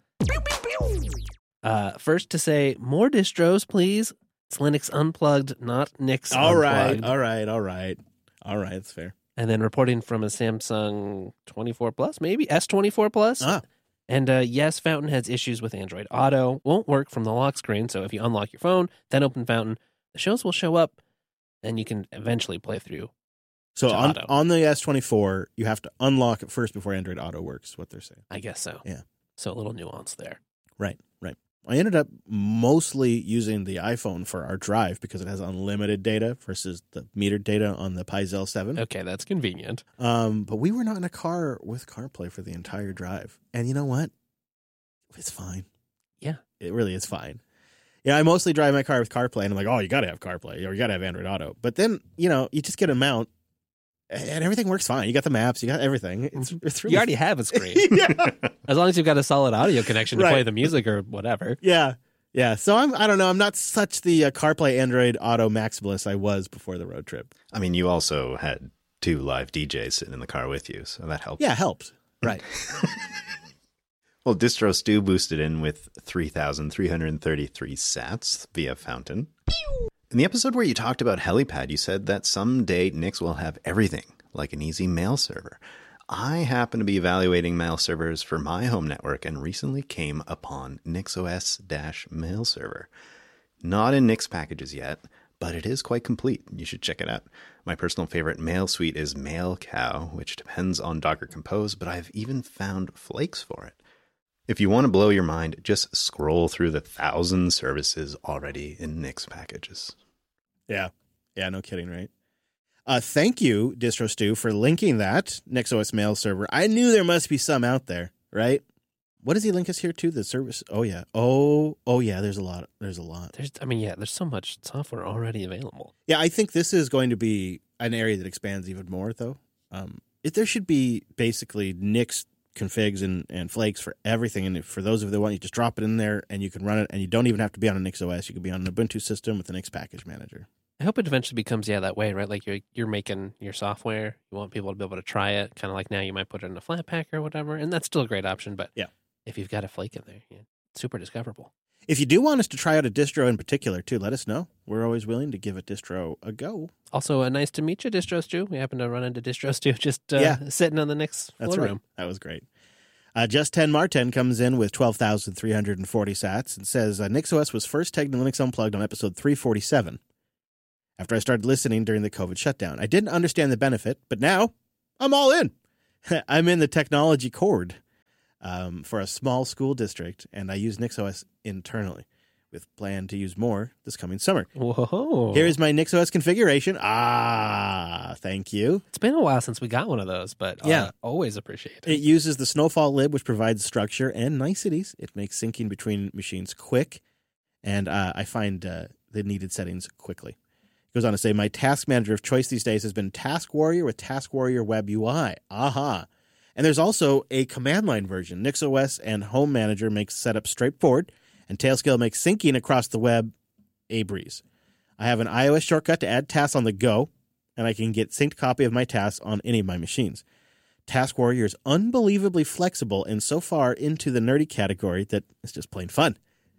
Uh, first to say, more distros, please. It's Linux Unplugged, not Nix All right, Unplugged. all right, all right, all right. That's fair. And then reporting from a Samsung twenty-four Plus, maybe S twenty-four Plus. Ah. And uh, yes, Fountain has issues with Android Auto. Won't work from the lock screen. So if you unlock your phone, then open Fountain, the shows will show up, and you can eventually play through. So to on, Auto. on the S twenty-four, you have to unlock it first before Android Auto works. Is what they're saying. I guess so. Yeah. So a little nuance there. Right, right. I ended up mostly using the iPhone for our drive because it has unlimited data versus the metered data on the Pi Zel seven. Okay, that's convenient. Um, but we were not in a car with CarPlay for the entire drive. And you know what? It's fine. Yeah. It really is fine. Yeah, I mostly drive my car with CarPlay, and I'm like, oh, you got to have CarPlay, or you got to have Android Auto. But then, you know, you just get a mount, and everything works fine. You got the maps, you got everything. It's, it's really You already have a screen. yeah. As long as you've got a solid audio connection to Right. play the music or whatever. Yeah. Yeah. So I'm, I don't know. I'm not such the uh, CarPlay Android Auto maximalist I was before the road trip. I mean, you also had two live D Js sitting in the car with you, so that helped. Yeah, it helps. Right. Well, Distro Stew boosted in with three thousand three hundred thirty-three sats via Fountain. In the episode where you talked about Helipad, you said that someday Nix will have everything, like an easy mail server. I happen to be evaluating mail servers for my home network and recently came upon NixOS-Mail Server. Not in Nix packages yet, but it is quite complete. You should check it out. My personal favorite mail suite is MailCow, which depends on Docker Compose, but I've even found Flakes for it. If you want to blow your mind, just scroll through the thousand services already in Nix packages. Yeah. Yeah, no kidding, right? Uh, thank you, DistroStew, for linking that NixOS mail server. I knew there must be some out there, right? What does he link us here to? The service? Oh, yeah. Oh, oh yeah, there's a lot. There's a lot. There's, I mean, yeah, there's so much software already available. Yeah, I think this is going to be an area that expands even more, though. Um, if there should be basically Nix configs and, and flakes for everything. And if, for those of you that want, you just drop it in there and you can run it. And you don't even have to be on a NixOS. You can be on an Ubuntu system with the Nix package manager. I hope it eventually becomes, yeah, that way, right? Like you're you're making your software. You want people to be able to try it. Kind of like now you might put it in a Flatpak or whatever. And that's still a great option. But yeah, if you've got a flake in there, yeah, it's super discoverable. If you do want us to try out a distro in particular, too, let us know. We're always willing to give a distro a go. Also, uh, nice to meet you, DistroStew. We happen to run into DistroStew just uh, Yeah. sitting on the Nix That's floor right. room. That was great. Uh, Just ten Martin comes in with twelve thousand three hundred forty sats and says, uh, NixOS was first tagged in Linux Unplugged on episode three forty-seven after I started listening during the COVID shutdown. I didn't understand the benefit, but now I'm all in. I'm in the technology chord um, for a small school district, and I use NixOS internally with plan to use more this coming summer. Whoa. Here is my NixOS configuration. Ah, thank you. It's been a while since we got one of those, but uh, Yeah. always appreciate it. It uses the Snowfall lib, which provides structure and niceties. It makes syncing between machines quick, and uh, I find uh, the needed settings quickly. It goes on to say, my task manager of choice these days has been Task Warrior with Task Warrior Web U I. Aha. And there's also a command line version. NixOS and Home Manager makes setup straightforward, and Tailscale makes syncing across the web a breeze. I have an iOS shortcut to add tasks on the go, and I can get synced copy of my tasks on any of my machines. Task Warrior is unbelievably flexible and so far into the nerdy category that it's just plain fun.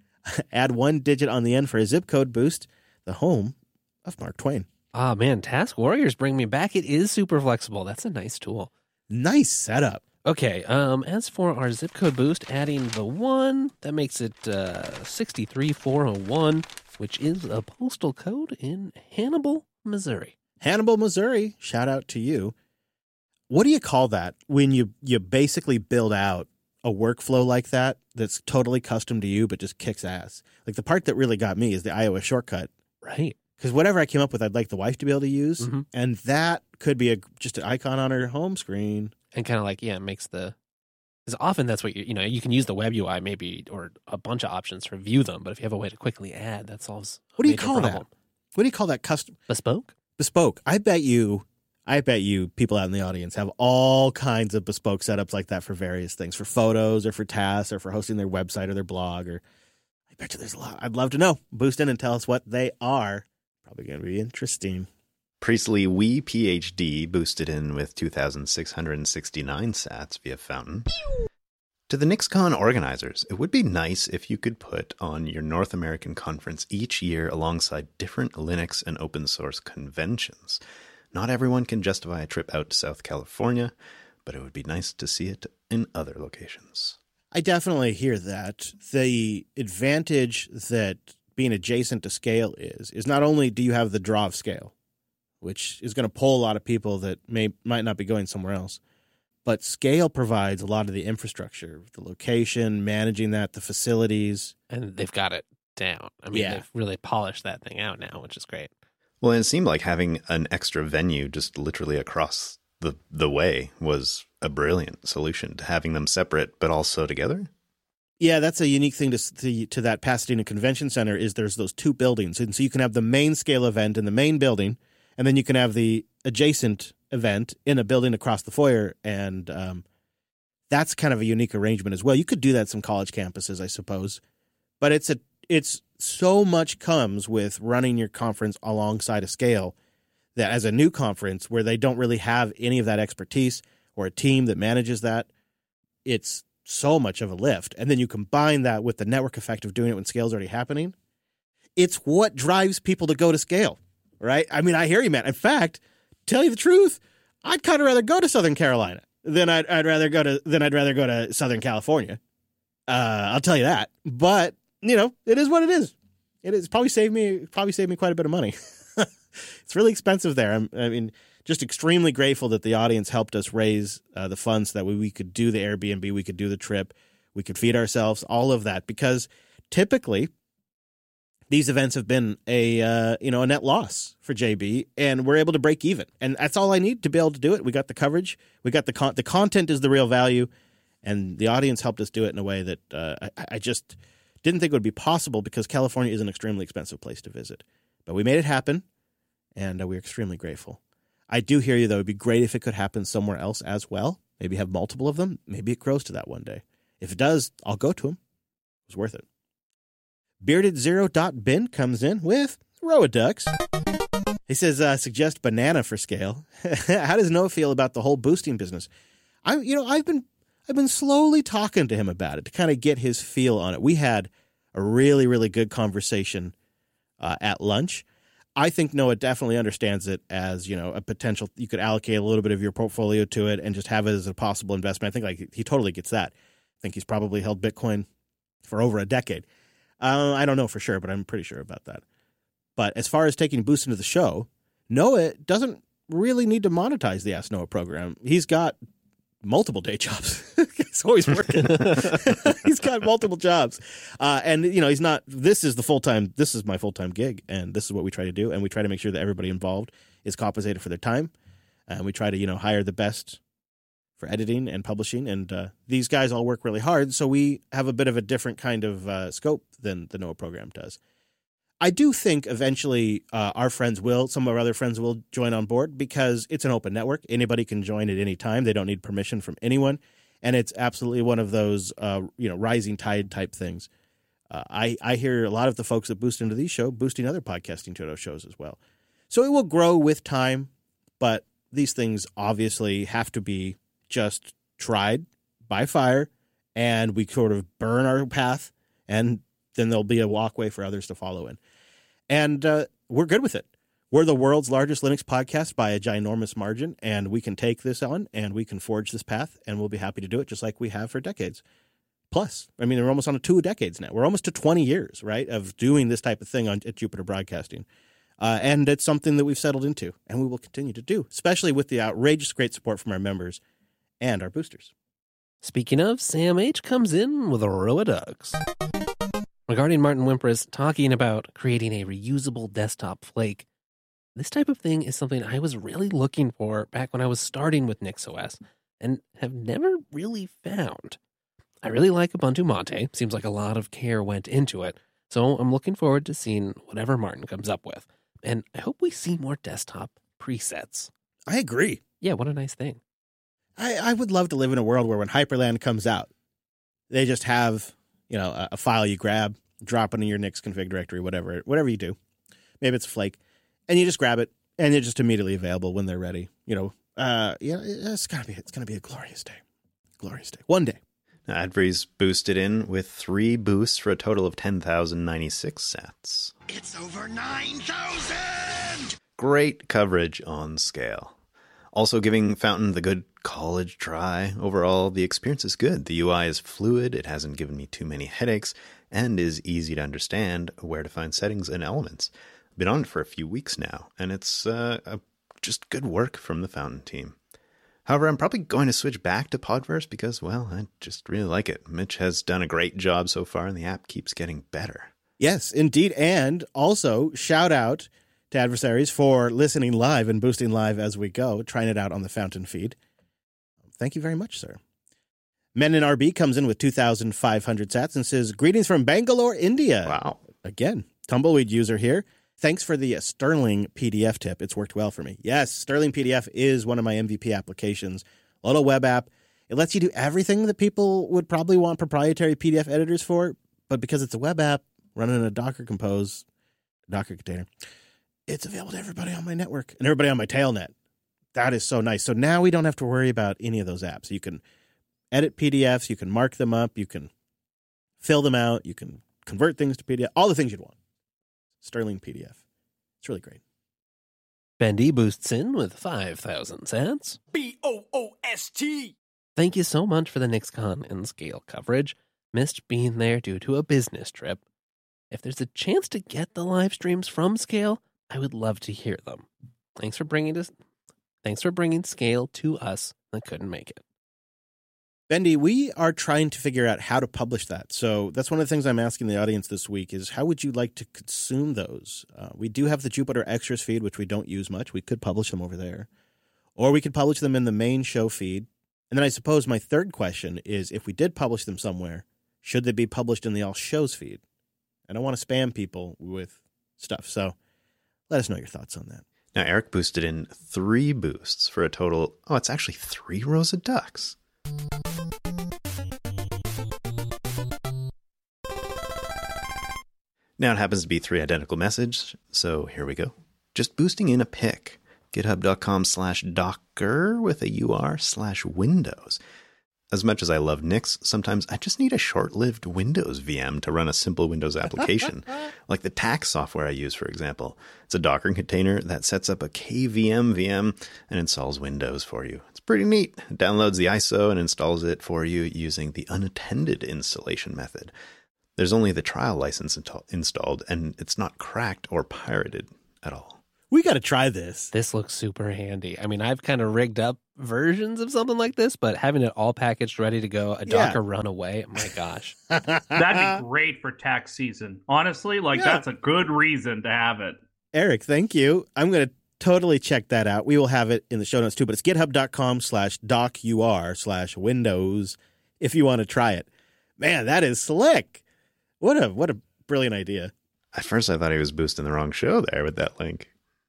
Add one digit on the end for a zip code boost, the home of Mark Twain. Ah, man, Task Warriors bring me back. It is super flexible. That's a nice tool. Nice setup. Okay, um, as for our zip code boost, adding the one, that makes it uh, six three four oh one, which is a postal code in Hannibal, Missouri. Hannibal, Missouri, shout out to you. What do you call that when you, you basically build out a workflow like that that's totally custom to you but just kicks ass? Like the part that really got me is the iOS shortcut. Right. Because whatever I came up with, I'd like the wife to be able to use, mm-hmm. and that could be a just an icon on her home screen. And kind of like, yeah, it makes the, because often that's what you, you know, you can use the web U I maybe, or a bunch of options to view them, but if you have a way to quickly add, that solves a What do you major call problem. that? What do you call that? Custom Bespoke? Bespoke. I bet you, I bet you people out in the audience have all kinds of bespoke setups like that for various things, for photos or for tasks or for hosting their website or their blog. Or I bet you there's a lot. I'd love to know. Boost in and tell us what they are. Probably going to be interesting. Priestley Wee PhD boosted in with two thousand six hundred sixty-nine sats via Fountain. To the NixCon organizers, it would be nice if you could put on your North American conference each year alongside different Linux and open source conventions. Not everyone can justify a trip out to South California, but it would be nice to see it in other locations. I definitely hear that. The advantage that being adjacent to Scale is, is not only do you have the draw of Scale, which is going to pull a lot of people that may might not be going somewhere else, but Scale provides a lot of the infrastructure, the location, managing that, the facilities. And they've got it down. I mean, Yeah. they've really polished that thing out now, which is great. Well, and it seemed like having an extra venue just literally across the, the way was a brilliant solution to having them separate but also together. Yeah, that's a unique thing to, to to that Pasadena Convention Center is there's those two buildings. And so you can have the main Scale event in the main building, and then you can have the adjacent event in a building across the foyer. And um, that's kind of a unique arrangement as well. You could do that at some college campuses, I suppose. But it's a it's so much comes with running your conference alongside a Scale that as a new conference where they don't really have any of that expertise or a team that manages that, it's so much of a lift. And then you combine that with the network effect of doing it when Scale's already happening. It's what drives people to go to Scale, right? I mean, I hear you, man. In fact, tell you the truth, I'd kind of rather go to Southern Carolina than I'd, I'd rather go to than I'd rather go to Southern California. Uh, I'll tell you that. But you know, it is what it is. It is probably saved me probably saved me quite a bit of money. It's really expensive there. I'm, I mean, just extremely grateful that the audience helped us raise uh, the funds so that we, we could do the Airbnb, we could do the trip, we could feed ourselves, all of that. Because typically, these events have been a uh, you know a net loss for J B, and we're able to break even, and that's all I need to be able to do it. We got the coverage, we got the con- the content is the real value, and the audience helped us do it in a way that uh, I, I just didn't think would be possible because California is an extremely expensive place to visit, but we made it happen, and uh, we're extremely grateful. I do hear you though; it'd be great if it could happen somewhere else as well. Maybe have multiple of them. Maybe it grows to that one day. If it does, I'll go to them. It was worth it. Bearded Zero Dot Bin comes in with Roadux. He says, uh, suggest banana for Scale. How does Noah feel about the whole boosting business? I, you know, I've been, I've been slowly talking to him about it to kind of get his feel on it. We had a really, really good conversation uh, at lunch. I think Noah definitely understands it as, you know, a potential. You could allocate a little bit of your portfolio to it and just have it as a possible investment. I think like he totally gets that. I think he's probably held Bitcoin for over a decade. Uh, I don't know for sure, but I'm pretty sure about that. But as far as taking Boost into the show, Noah doesn't really need to monetize the Ask Noah program. He's got multiple day jobs. He's always working. He's got multiple jobs. Uh, and, you know, he's not, this is the full-time, this is my full-time gig. And this is what we try to do. And we try to make sure that everybody involved is compensated for their time. And we try to, you know, hire the best for editing and publishing. And uh, these guys all work really hard. So we have a bit of a different kind of uh, scope than the Noah program does. I do think eventually uh, our friends will, some of our other friends will join on board because it's an open network. Anybody can join at any time. They don't need permission from anyone. And it's absolutely one of those, uh, you know, rising tide type things. Uh, I, I hear a lot of the folks that boost into these shows boosting other podcasting shows as well. So it will grow with time, but these things obviously have to be just tried by fire, and we sort of burn our path, and then there'll be a walkway for others to follow in. And uh, we're good with it. We're the world's largest Linux podcast by a ginormous margin, and we can take this on, and we can forge this path, and we'll be happy to do it just like we have for decades. Plus, I mean, we're almost on two decades now. We're almost to twenty years, right, of doing this type of thing on at Jupiter Broadcasting. Uh, and it's something that we've settled into, and we will continue to do, especially with the outrageous great support from our members and our boosters. Speaking of, Sam H. comes in with a row of ducks. Regarding Martin Wimpress talking about creating a reusable desktop flake, this type of thing is something I was really looking for back when I was starting with NixOS and have never really found. I really like Ubuntu Mate. Seems like a lot of care went into it, so I'm looking forward to seeing whatever Martin comes up with. And I hope we see more desktop presets. I agree. Yeah, what a nice thing. I, I would love to live in a world where when Hyperland comes out, they just have, you know, a, a file you grab, drop it in your Nix config directory, whatever, whatever you do. Maybe it's a flake, and you just grab it, and it's just immediately available when they're ready. You know, uh, yeah, it's gonna be, it's gonna be a glorious day, glorious day, one day. Now, Adfree's boosted in with three boosts for a total of ten thousand ninety-six sats. It's over nine thousand! Great coverage on Scale. Also giving Fountain the good college try. Overall, the experience is good. The U I is fluid, it hasn't given me too many headaches, and is easy to understand where to find settings and elements. I've been on it for a few weeks now, and it's uh, a, just good work from the Fountain team. However, I'm probably going to switch back to Podverse because, well, I just really like it. Mitch has done a great job so far, and the app keeps getting better. Yes, indeed. And also, shout out to Adversaries for listening live and boosting live as we go, trying it out on the Fountain feed. Thank you very much, sir. Men in R B comes in with two thousand five hundred sats and says, greetings from Bangalore, India. Wow. Again, Tumbleweed user here. Thanks for the uh, Sterling P D F tip. It's worked well for me. Yes, Sterling P D F is one of my M V P applications. A little web app. It lets you do everything that people would probably want proprietary P D F editors for, but because it's a web app running in a Docker Compose, Docker container, it's available to everybody on my network and everybody on my tailnet. That is so nice. So now we don't have to worry about any of those apps. You can edit P D Fs, you can mark them up, you can fill them out, you can convert things to P D F, all the things you'd want. Sterling P D F. It's really great. Bendy boosts in with five thousand sats. B O O S T. Thank you so much for the NixCon and Scale coverage. Missed being there due to a business trip. If there's a chance to get the live streams from Scale, I would love to hear them. Thanks for bringing this. Thanks for bringing Scale to us that couldn't make it. Bendy, we are trying to figure out how to publish that. So that's one of the things I'm asking the audience this week is how would you like to consume those? Uh, we do have the Jupiter Extras feed, which we don't use much. We could publish them over there. Or we could publish them in the main show feed. And then I suppose my third question is if we did publish them somewhere, should they be published in the All Shows feed? I don't want to spam people with stuff. So let us know your thoughts on that. Now, Eric boosted in three boosts for a total, oh, it's actually three rows of ducks. Now it happens to be three identical messages, so here we go. Just boosting in a pic. GitHub.com slash Docker with a U R slash Windows. As much as I love Nix, sometimes I just need a short-lived Windows V M to run a simple Windows application. Like the tax software I use, for example. It's a Docker container that sets up a K V M V M and installs Windows for you. It's pretty neat. It downloads the I S O and installs it for you using the unattended installation method. There's only the trial license insta- installed, and it's not cracked or pirated at all. We got to try this. This looks super handy. I mean, I've kind of rigged up versions of something like this, but having it all packaged, ready to go, a Yeah. Docker run away, my gosh. That'd be great for tax season. Honestly, like Yeah. that's a good reason to have it. Eric, thank you. I'm going to totally check that out. We will have it in the show notes too, but it's github.com slash docur slash windows if you want to try it. Man, that is slick. What a what a brilliant idea. At first, I thought he was boosting the wrong show there with that link.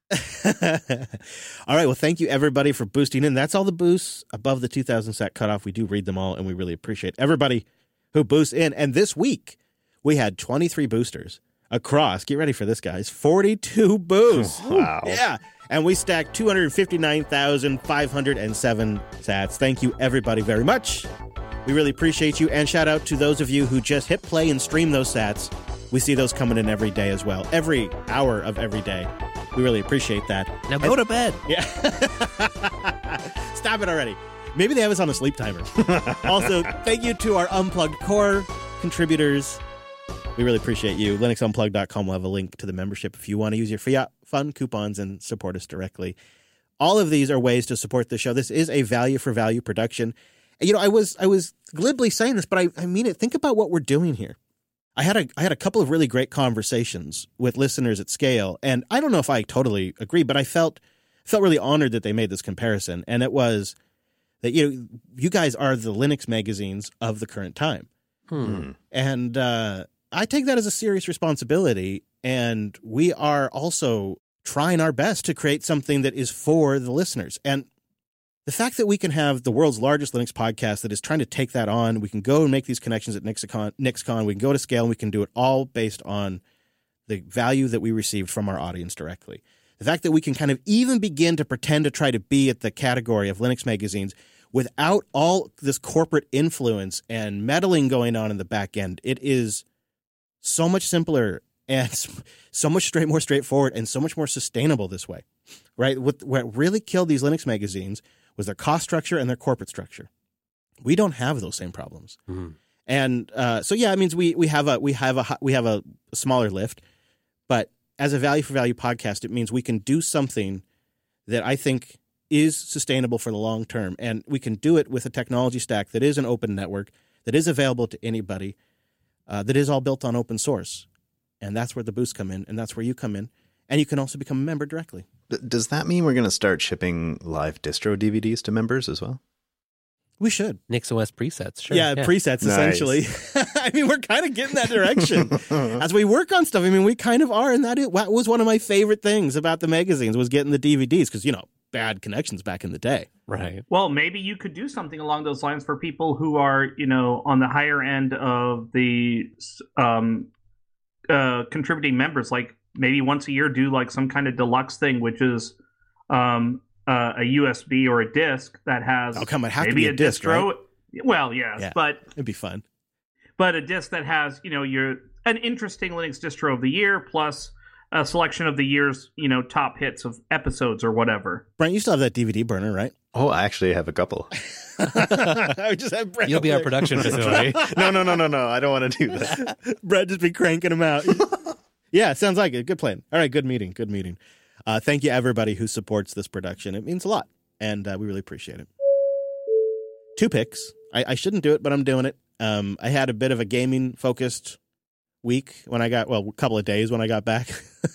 All right. Well, thank you, everybody, for boosting in. That's all the boosts above the two thousand sat cutoff. We do read them all, and we really appreciate everybody who boosts in. And this week, we had twenty-three boosters across. Get ready for this, guys. forty-two boosts. Wow. Yeah. And we stacked two hundred fifty-nine thousand five hundred seven sats. Thank you, everybody, very much. We really appreciate you. And shout out to those of you who just hit play and stream those sats. We see those coming in every day as well. Every hour of every day. We really appreciate that. Now go to bed. Yeah. Stop it already. Maybe they have us on a sleep timer. Also, thank you to our Unplugged Core contributors. We really appreciate you. Linux Unplugged dot com will have a link to the membership if you want to use your free fun coupons and support us directly. All of these are ways to support the show. This is a value for value production. And, you know, I was I was glibly saying this, but I, I mean it. Think about what we're doing here. I had a I had a couple of really great conversations with listeners at scale, and I don't know if I totally agree, but I felt felt really honored that they made this comparison, and it was that you know you guys are the Linux magazines of the current time, Hmm. and uh, I take that as a serious responsibility, and we are also trying our best to create something that is for the listeners, and the fact that we can have the world's largest Linux podcast that is trying to take that on, we can go and make these connections at NixCon, NixCon, we can go to scale, and we can do it all based on the value that we received from our audience directly. The fact that we can kind of even begin to pretend to try to be at the category of Linux magazines without all this corporate influence and meddling going on in the back end, it is so much simpler and so much straight, more straightforward and so much more sustainable this way, right? What, what really killed these Linux magazines was their cost structure and their corporate structure. We don't have those same problems, Mm-hmm. and uh, so yeah, it means we we have a we have a we have a smaller lift, but as a value for value podcast, it means we can do something that I think is sustainable for the long term, and we can do it with a technology stack that is an open network, that is available to anybody, uh, that is all built on open source, and that's where the boosts come in, and that's where you come in, and you can also become a member directly. D- Does that mean we're going to start shipping live distro D V Ds to members as well? We should. NixOS presets, sure. Yeah, presets, Nice. essentially. I mean, we're kind of getting that direction. As we work on stuff, I mean, we kind of are, and that is- that was one of my favorite things about the magazines was getting the D V Ds, because, you know, bad connections back in the day. Right. Well, maybe you could do something along those lines for people who are, you know, on the higher end of the um, uh, contributing members. Like maybe once a year, do like some kind of deluxe thing, which is um, uh, a U S B or a disc that has Oh, come on, it have to maybe be a disc, distro. right? Well, yes, Yeah. but It'd be fun. but a disc that has, you know, your an interesting Linux distro of the year plus a selection of the year's, you know, top hits of episodes or whatever. Brent, you still have that D V D burner, right? Oh, I actually have a couple. I just have Brent You'll be over our there. production facility. no, no, no, no, no. I don't want to do that. Brett just be cranking them out. Yeah, sounds like it. Good plan. All right, good meeting. Good meeting. Uh, thank you, everybody who supports this production. It means a lot, and uh, we really appreciate it. Two picks. I, I shouldn't do it, but I'm doing it. Um, I had a bit of a gaming-focused week when I got, well, a couple of days when I got back.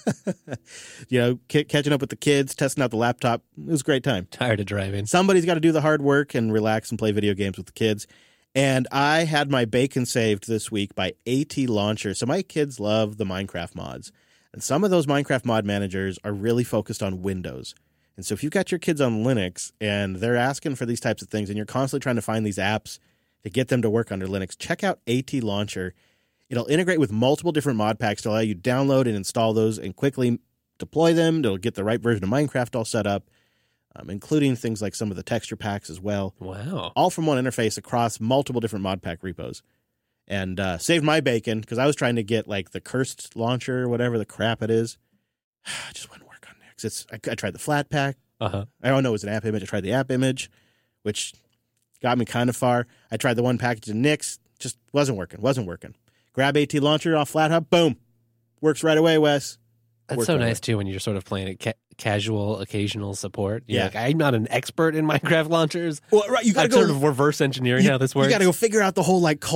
You know, c- catching up with the kids, testing out the laptop. It was a great time. Tired of driving. Somebody's got to do the hard work and relax and play video games with the kids. And I had my bacon saved this week by AT Launcher. So my kids love the Minecraft mods. And some of those Minecraft mod managers are really focused on Windows. And so if you've got your kids on Linux and they're asking for these types of things and you're constantly trying to find these apps to get them to work under Linux, check out AT Launcher. It'll integrate with multiple different mod packs to allow you to download and install those and quickly deploy them. It'll get the right version of Minecraft all set up. um, including things like some of the texture packs as well. Wow. All from one interface across multiple different mod pack repos. And uh, saved my bacon because I was trying to get like the cursed launcher or whatever the crap it is. It just wouldn't work on Nix. It's I, I tried the flat pack. Uh-huh. I don't know it was an app image. I tried the app image, which got me kind of far. I tried the one package in Nix. Just wasn't working. Wasn't working. Grab AT launcher off FlatHub. Boom. Works right away, Wes. That's Works so right nice, away. too, when you're sort of playing it ca- casual, occasional support. You're Yeah. like, I'm not an expert in Minecraft launchers. Well, right, you gotta I'm go sort of reverse engineering you, how this works. You got to go figure out the whole like